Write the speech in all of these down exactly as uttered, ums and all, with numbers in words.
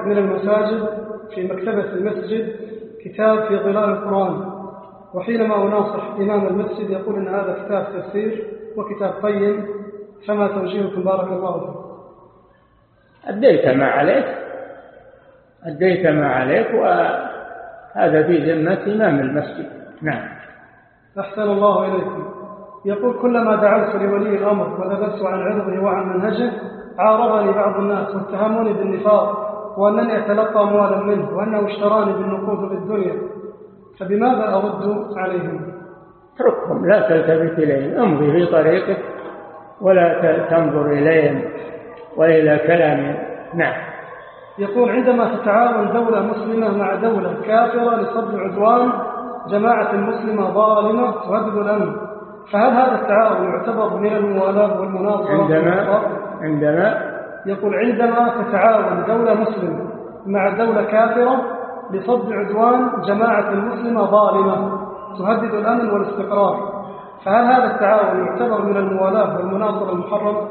من المساجد في مكتبة المسجد كتاب في ظلال القرآن، وحينما أناصح إمام المسجد يقول إن هذا كتاب تفسير وكتاب قيم، فما توجيهكم بارك الله فيكم؟ أديت ما عليك أديت ما عليك وهذا في ذمة إمام المسجد. نعم. أحسن الله إليكم. يقول كلما دعوت لولي الأمر وذبت عن عرضه وعن منهجه عارضني بعض الناس واتهموني بالنفاق وأنني أتلقى أموالا منه وأنه اشتراني بالنقود بالدنيا، فبماذا أرد عليهم؟ اتركهم، لا تلتفت إليهم، امضي في طريقك ولا تنظر إليهم وإلى كلامهم. نعم. يقول عندما تتعاون دولة مسلمة مع دولة كافرة لصد عدوان جماعة مسلمة ظالمة تهدد الأمن، فهل هذا التعاون يعتبر من الموالاة والمناصرة؟ عندما عندما يقول عندما تتعاون دولة مسلمة مع دولة كافرة لصد عدوان جماعة مسلمة ظالمة تهدد الأمن والاستقرار، فهل هذا التعاون يعتبر من الموالاة والمناصرة المحرمة؟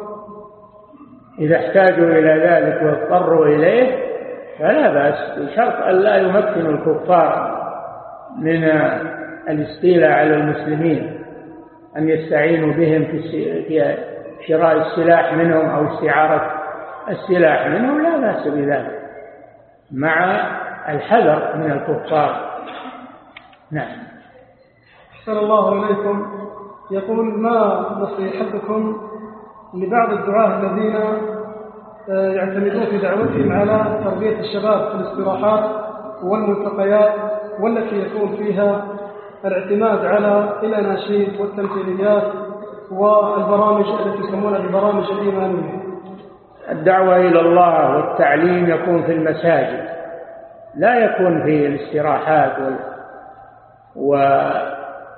إذا احتاجوا إلى ذلك واضطروا إليه فلا بأس، بشرط أن لا يمكن الكفار من الاستيلاء على المسلمين، أن يستعينوا بهم في شراء السلاح منهم أو استعارة السلاح منهم، لا بأس بذلك مع الحذر من الكفار. نعم. أحسن الله إليكم. يقول ما نصيحتكم لبعض الدعاة الذين يعتمدون في دعوتهم على تربية الشباب في الاستراحات والملتقيات والتي يكون فيها الاعتماد على الأناشيد والتمثيليات والبرامج التي يسمونها البرامج الإيمانية؟ الدعوة إلى الله والتعليم يكون في المساجد، لا يكون في الاستراحات وخارج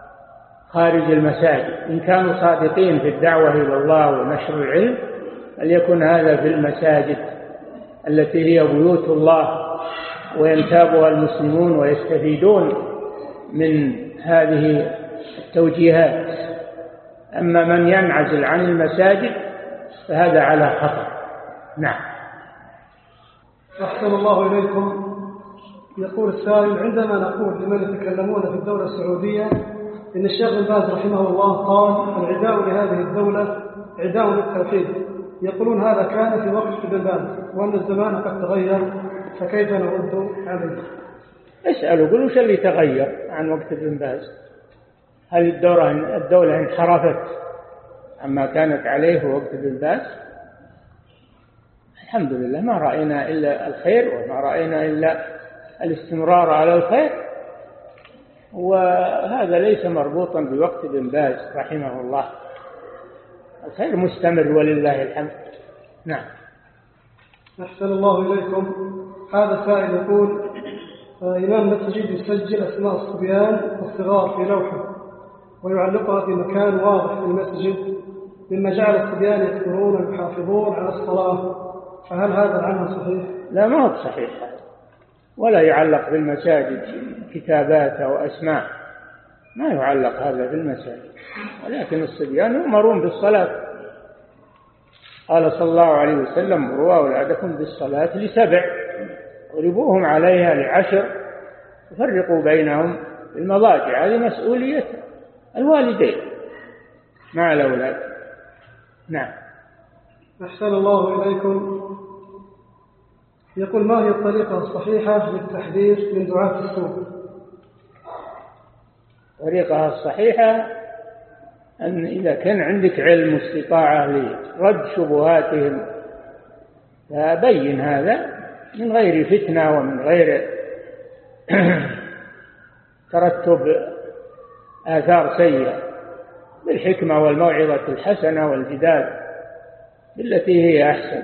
المساجد. إن كانوا صادقين في الدعوة إلى الله ونشر العلم فليكن هذا في المساجد التي هي بيوت الله وينتابها المسلمون ويستفيدون من هذه التوجيهات. أما من ينعزل عن المساجد فهذا على خطر. نعم. أحسن الله إليكم. يقول السائل عندما نقول لمن يتكلمون في الدولة السعودية إن الشيخ بن باز رحمه الله قال العداء لهذه الدولة عداء للتوحيد، يقولون هذا كان في وقت ابن باز وأن الزمان قد تغير، فكيف نرد عليه؟ اسألوا قلوا وش اللي تغير عن وقت ابن باز؟ هل الدولة الدولة انحرفت عما كانت عليه وقت ابن باز؟ الحمد لله ما رأينا إلا الخير وما رأينا إلا الاستمرار على الخير، وهذا ليس مربوطا بوقت ابن باز رحمه الله، الخير مستمر ولله الحمد. نعم. أحسن الله إليكم. هذا سائل يقول إمام المسجد يسجل أسماء الصبيان والصغار في لوحة ويعلقها في مكان واضح في المسجد، مما جعل الصبيان يذكرون ويحافظون على الصلاة، فهل هذا العمل صحيح؟ لا، ما هو صحيح، ولا يعلق في المساجد كتابات أو أسماء، ما يعلق هذا في المساجد، ولكن الصبيان يؤمرون بالصلاة. قال صلى الله عليه وسلم مروا أولادكم بالصلاة لسبع واضربوهم عليها لعشر وفرقوا بينهم في المضاجع، هذه مسؤولية الوالدين مع الأولاد. نعم. أحسن الله إليكم. يقول ما هي الطريقة الصحيحة للتحذير من دعاة السوء؟ الطريقة الصحيحة أن إذا كان عندك علم واستطاعة لرد شبهاتهم فبين هذا من غير فتنة ومن غير ترتب آثار سيئة، بالحكمة والموعظة الحسنة والجدال بالتي هي أحسن.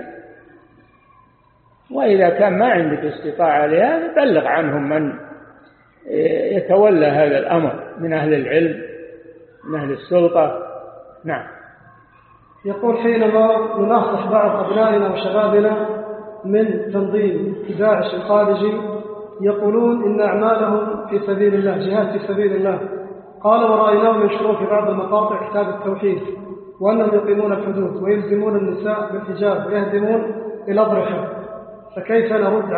وإذا كان ما عندك استطاعة لهذا بلغ عنهم من يتولى هذا الأمر من أهل العلم من أهل السلطة. نعم. يقول حينما نناصح بعض أبنائنا وشبابنا من تنظيم داعش الخارجي يقولون إن أعمالهم في سبيل الله، جهاد في سبيل الله، قال ورأيناهم ينشرون في بعض المقاطع كتاب التوحيد وأنهم يقيمون الحدود ويلزمون النساء بالحجاب ويهدمون الأضرحة، فكيف نرد